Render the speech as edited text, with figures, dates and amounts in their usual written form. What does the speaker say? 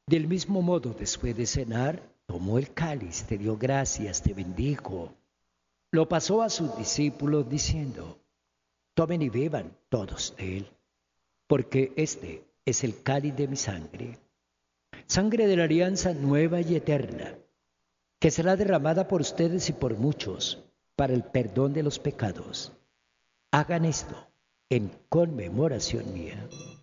Del mismo modo, después de cenar, tomó el cáliz, te dio gracias, te bendijo. Lo pasó a sus discípulos diciendo, tomen y beban todos de él, porque este es el cáliz de mi sangre, sangre de la alianza nueva y eterna, que será derramada por ustedes y por muchos para el perdón de los pecados. Hagan esto en conmemoración mía.